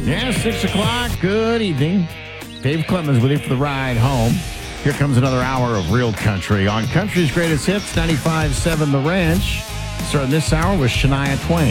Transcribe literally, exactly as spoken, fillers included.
Yeah, six o'clock. Good evening. Dave Clemens with you for the ride home. Here comes another hour of real country on Country's Greatest Hits, ninety-five point seven The Ranch. Starting this hour with Shania Twain.